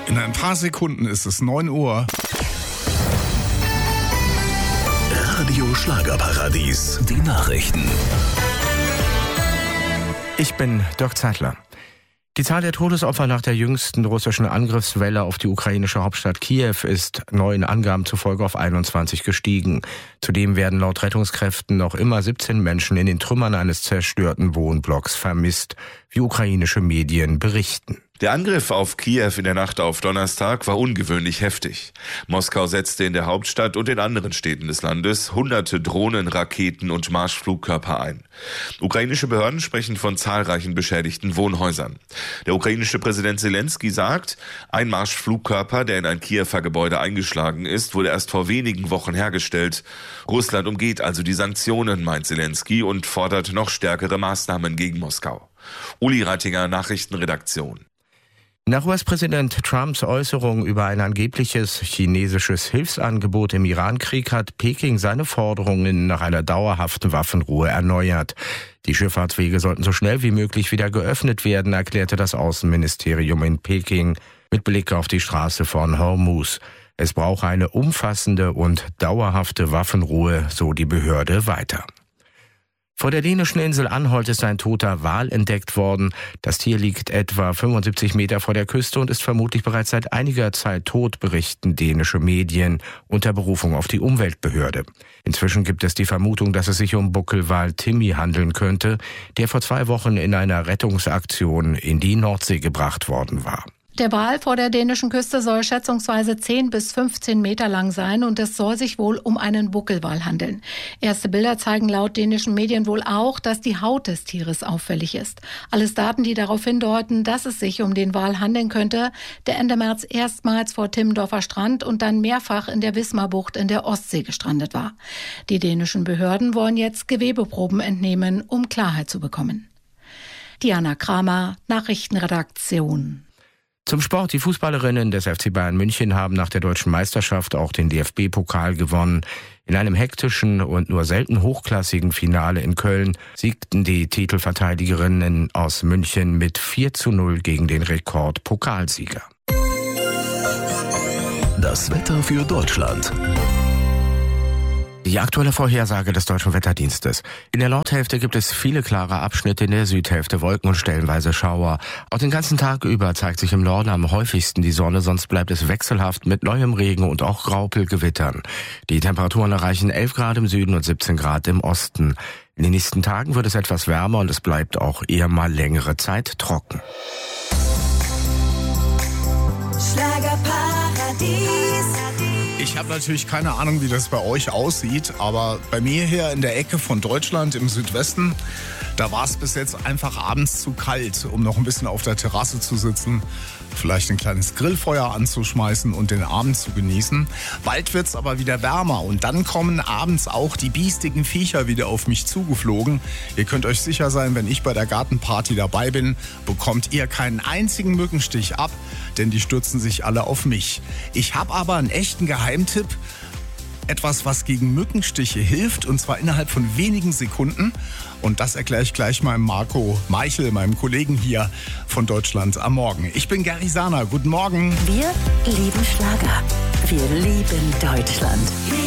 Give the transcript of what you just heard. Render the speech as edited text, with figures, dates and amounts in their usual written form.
In ein paar Sekunden ist es 9 Uhr. Radio Schlagerparadies, die Nachrichten. Ich bin Dirk Zeitler. Die Zahl der Todesopfer nach der jüngsten russischen Angriffswelle auf die ukrainische Hauptstadt Kiew ist neuen Angaben zufolge auf 21 gestiegen. Zudem werden laut Rettungskräften noch immer 17 Menschen in den Trümmern eines zerstörten Wohnblocks vermisst, wie ukrainische Medien berichten. Der Angriff auf Kiew in der Nacht auf Donnerstag war ungewöhnlich heftig. Moskau setzte in der Hauptstadt und in anderen Städten des Landes hunderte Drohnen, Raketen und Marschflugkörper ein. Ukrainische Behörden sprechen von zahlreichen beschädigten Wohnhäusern. Der ukrainische Präsident Zelensky sagt, ein Marschflugkörper, der in ein Kiewer Gebäude eingeschlagen ist, wurde erst vor wenigen Wochen hergestellt. Russland umgeht also die Sanktionen, meint Zelensky, und fordert noch stärkere Maßnahmen gegen Moskau. Uli Reitinger, Nachrichtenredaktion. Nach US-Präsident Trumps Äußerung über ein angebliches chinesisches Hilfsangebot im Iran-Krieg hat Peking seine Forderungen nach einer dauerhaften Waffenruhe erneuert. Die Schifffahrtswege sollten so schnell wie möglich wieder geöffnet werden, erklärte das Außenministerium in Peking mit Blick auf die Straße von Hormuz. Es brauche eine umfassende und dauerhafte Waffenruhe, so die Behörde weiter. Vor der dänischen Insel Anholt ist ein toter Wal entdeckt worden. Das Tier liegt etwa 75 Meter vor der Küste und ist vermutlich bereits seit einiger Zeit tot, berichten dänische Medien unter Berufung auf die Umweltbehörde. Inzwischen gibt es die Vermutung, dass es sich um Buckelwal Timmy handeln könnte, der vor 2 Wochen in einer Rettungsaktion in die Nordsee gebracht worden war. Der Wal vor der dänischen Küste soll schätzungsweise 10 bis 15 Meter lang sein und es soll sich wohl um einen Buckelwal handeln. Erste Bilder zeigen laut dänischen Medien wohl auch, dass die Haut des Tieres auffällig ist. Alles Daten, die darauf hindeuten, dass es sich um den Wal handeln könnte, der Ende März erstmals vor Timmendorfer Strand und dann mehrfach in der Wismarbucht in der Ostsee gestrandet war. Die dänischen Behörden wollen jetzt Gewebeproben entnehmen, um Klarheit zu bekommen. Diana Kramer, Nachrichtenredaktion. Zum Sport. Die Fußballerinnen des FC Bayern München haben nach der deutschen Meisterschaft auch den DFB-Pokal gewonnen. In einem hektischen und nur selten hochklassigen Finale in Köln siegten die Titelverteidigerinnen aus München mit 4:0 gegen den Rekordpokalsieger. Das Wetter für Deutschland. Die aktuelle Vorhersage des Deutschen Wetterdienstes. In der Nordhälfte gibt es viele klare Abschnitte, in der Südhälfte Wolken und stellenweise Schauer. Auch den ganzen Tag über zeigt sich im Norden am häufigsten die Sonne, sonst bleibt es wechselhaft mit neuem Regen und auch Graupelgewittern. Die Temperaturen erreichen 11 Grad im Süden und 17 Grad im Osten. In den nächsten Tagen wird es etwas wärmer und es bleibt auch eher mal längere Zeit trocken. Schlagerparadies. Ich habe natürlich keine Ahnung, wie das bei euch aussieht, aber bei mir hier in der Ecke von Deutschland im Südwesten, da war es bis jetzt einfach abends zu kalt, um noch ein bisschen auf der Terrasse zu sitzen, vielleicht ein kleines Grillfeuer anzuschmeißen und den Abend zu genießen. Bald wird's aber wieder wärmer und dann kommen abends auch die biestigen Viecher wieder auf mich zugeflogen. Ihr könnt euch sicher sein, wenn ich bei der Gartenparty dabei bin, bekommt ihr keinen einzigen Mückenstich ab, denn die stürzen sich alle auf mich. Ich habe aber einen echten Geheimtipp. Etwas, was gegen Mückenstiche hilft, und zwar innerhalb von wenigen Sekunden. Und das erkläre ich gleich meinem Marco Meichel, meinem Kollegen hier von Deutschland am Morgen. Ich bin Gary Sana. Guten Morgen. Wir lieben Schlager. Wir lieben Deutschland.